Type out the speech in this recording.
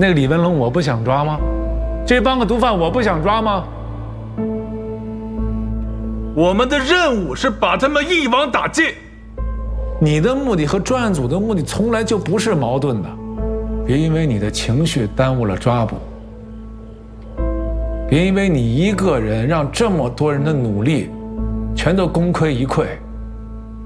那个李文龙我不想抓吗？这帮个毒贩我不想抓吗？ 我们的任务是把他们一网打尽。 你的目的和专案组的目的从来就不是矛盾的，别因为你的情绪耽误了抓捕，别因为你一个人让这么多人的努力全都功亏一篑。